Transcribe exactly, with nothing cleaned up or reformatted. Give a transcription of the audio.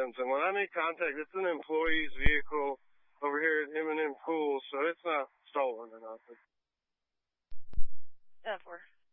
items. And when I made contact, it's an employee's vehicle over here at M and M Pool, so it's not stolen or nothing. ten four.